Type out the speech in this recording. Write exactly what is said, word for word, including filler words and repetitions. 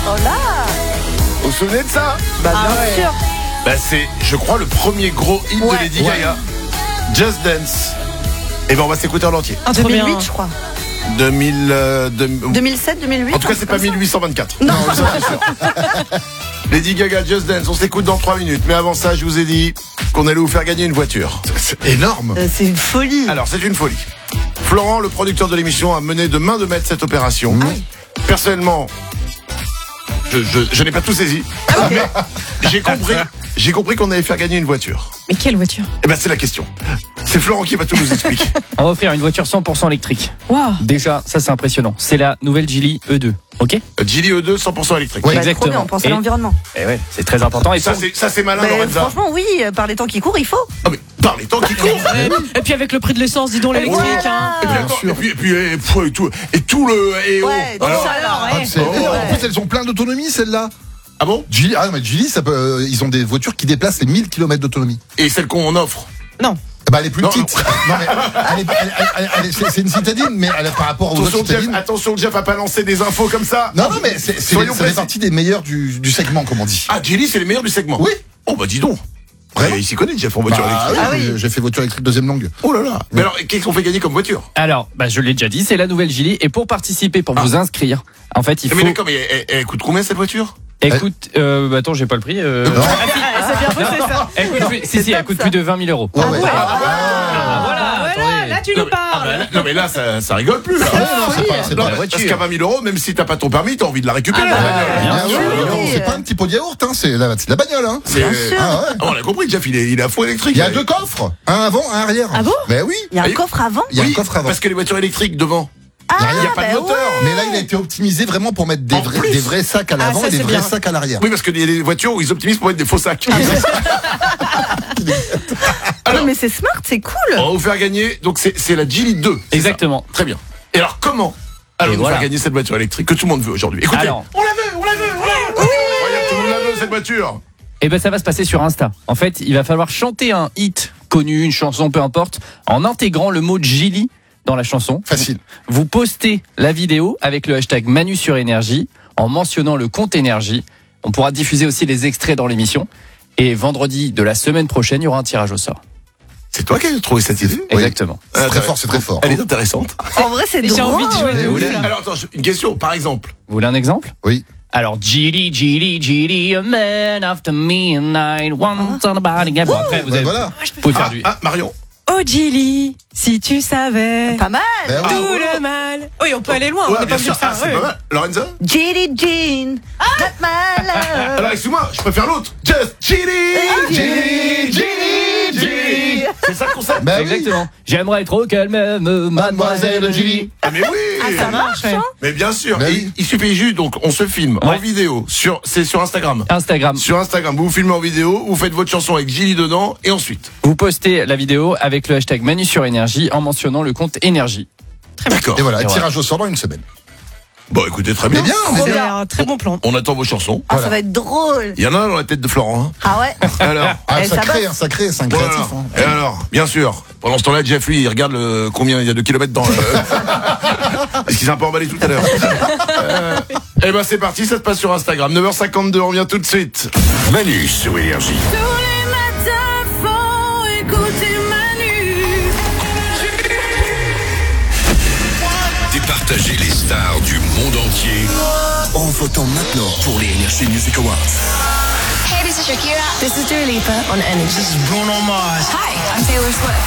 Oh là. Vous vous souvenez de ça? Bah bien ah ouais. sûr. Bah c'est, je crois, le premier gros hit ouais. de Lady ouais. Gaga. Just Dance. Et ben on va s'écouter en entier. En deux mille huit, je crois. deux mille, euh, de... deux mille sept, deux mille huit. En tout cas, c'est pas mille huit cent vingt-quatre. Non, non ça, c'est sûr. Lady Gaga, Just Dance, on s'écoute dans trois minutes. Mais avant ça, je vous ai dit qu'on allait vous faire gagner une voiture. C'est énorme. Euh, c'est une folie. Alors, c'est une folie. Florent, le producteur de l'émission, a mené de main de maître cette opération. Ah oui. Personnellement, je, je, je n'ai pas tout saisi. Ah, okay. Mais j'ai compris, j'ai compris qu'on allait faire gagner une voiture. Mais quelle voiture? Eh ben, c'est la question. C'est Florent qui va tout nous expliquer. On va offrir une voiture cent pour cent électrique. Wow. Déjà, ça c'est impressionnant. C'est la nouvelle Geely E deux. Ok. Geely E deux cent pour cent électrique. Oui, bah, exactement. Trop bien, on pense à l'environnement. Et ouais, c'est très important. Et ça, pour... c'est, ça c'est malin, bah, Lorenza. Franchement, oui, par les temps qui courent, il faut. Ah mais par les temps qui courent. Et puis avec le prix de l'essence, dis donc l'électrique. Voilà. Hein. Et puis, attends, et puis, et puis et, pff, et tout, et tout le et oh. Ouais, Alors, ça alors, ouais. Ah, c'est Oh. énorme. En plus, elles ont plein d'autonomie, celles-là. Ah bon? Geely, ah, mais Geely, ça peut, euh, ils ont des voitures qui déplacent les mille kilomètres d'autonomie. Et celle qu'on offre? Non. Bah, elle est plus non, petite. Non, mais elle est, elle, elle, elle, c'est, c'est une citadine, mais elle est par rapport aux attention, autres Jeff, citadines. attention, Jeff va pas lancer des infos comme ça. Non, non, mais c'est, c'est, Soyons ça fait partie des meilleurs du, du segment, comme on dit. Ah, Geely, c'est les meilleurs du segment. Oui. Oh bah dis donc. Vraiment? Il s'y connaît, Jeff, en voiture bah, électrique. oui, Ah oui. J'ai fait voiture électrique deuxième langue. Oh là là. Mais alors, qu'est-ce qu'on fait gagner comme voiture? Alors, bah, je l'ai déjà dit, c'est la nouvelle Geely. Et pour participer, pour ah. vous inscrire, en fait, il faut. Mais d'accord, mais elle, elle coûte combien cette voiture? Écoute, euh, bah, attends, j'ai pas le prix. Euh... Non. Ah, c'est bien posé ça. Elle coûte plus... Si, si, elle coûte plus de vingt mille euros. Ouais, ouais. Ah, Ah, Ah, voilà, Voilà, là tu non, nous mais, parles. ah, bah, là, non mais là ça, ça rigole plus là. Ah, non, c'est pas, c'est Non, pas mais la parce qu'à vingt mille euros, même si t'as pas ton permis, t'as envie de la récupérer. Ah, la bah, bagnole. Bien Bien sûr, sûr. non, c'est pas un petit pot de yaourt, hein, c'est la, c'est la bagnole. Hein. C'est, Bien sûr. Ah, ouais. Ah, on a compris, Jeff, il est, il est à fond électrique. Il y a deux coffres, un avant, un arrière. Ah bon? Mais oui. Il y a un Oui. coffre avant. Il y a Oui, un coffre avant. Parce que les voitures électriques devant, Ah, il n'y a pas de bah moteur. ouais. Mais là, il a été optimisé vraiment pour mettre des, En vrais, plus. des vrais sacs à l'avant ça, et des c'est vrais bien. sacs à l'arrière. Oui, parce qu'il y a des voitures où ils optimisent pour mettre des faux sacs. Non, mais c'est smart, c'est cool. On va vous faire gagner, donc c'est, c'est la Geely deux. c'est Exactement. ça. Très bien. Et alors comment allons Et nous voilà. faire gagner cette voiture électrique que tout le monde veut aujourd'hui? Écoutez, Alors. on la veut, on la veut, on la veut. Regarde, tout le monde la veut cette voiture. Et ben ça va se passer sur Insta. En fait, il va falloir chanter un hit connu, une chanson, peu importe, en intégrant le mot Geely dans la chanson. Facile. Vous postez la vidéo avec le hashtag Manu sur énergie en mentionnant le compte énergie. On pourra diffuser aussi les extraits dans l'émission. Et vendredi de la semaine prochaine, il y aura un tirage au sort. C'est toi qui as trouvé cette idée? Exactement. C'est Ah, très fort, c'est très fort. Elle est intéressante. En vrai, c'est J'ai drôle. envie de jouer de Mais ouf, oui. là. Alors attends, je- une question, par exemple. Vous voulez un exemple? Oui. Alors, Geely, Geely, Geely, a man after midnight, once on a body game. Bon, après, vous, Ben avez, voilà. vous pouvez faire Ah, du... ah, Marion. Oh Geely, si tu savais Pas mal. Ben oui. tout le mal. Oui, on peut aller loin, on Ouais, n'est bien pas sûr. sur ça. Ah, c'est ouais. pas mal. Lorenza? Jelly Jean, not my love. Alors excuse-moi, je préfère l'autre. Just Geely, Geely, Geely, Geely. C'est ça le concept? Ben oui. Exactement. J'aimerais trop qu'elle m'aime, mademoiselle Geely. Ah mais oui. Ah, ça marche, hein. Mais bien sûr. Ben Et oui. il suffit juste, donc on se filme en Ouais. vidéo sur, c'est sur Instagram. Instagram. Sur Instagram, vous vous filmez en vidéo, vous faites votre chanson avec Geely dedans, et ensuite. Vous postez la vidéo avec le hashtag Manu sur énergie en mentionnant le compte énergie. D'accord. Et voilà, Et voilà. tirage au sort dans une semaine. Bon, écoutez, très bien. Mais bien, mais C'est bien. un très bon plan. On attend vos chansons. Ah, Voilà. ça va être drôle. Il y en a un dans la tête de Florent. Hein. Ah ouais. Alors. Ah, Et ça sacré, bosse. un sacré, c'est un Voilà. créatif. Hein. Et alors, bien sûr. Pendant ce temps-là, Jeff, lui, il regarde le, combien il y a de kilomètres dans le... Parce qu'il s'est un peu emballé tout à l'heure. Euh, eh ben, c'est parti, ça se passe sur Instagram. neuf heures cinquante-deux, on revient tout de suite. Manu sur Énergie. Tous les matins, faut écouter Manu. Départager les stars du monde entier en votant maintenant pour les Energy Music Awards. Hey, this is Shakira. This is Dua Lipa on Energy. This is Bruno Mars. Hi, I'm Taylor Swift.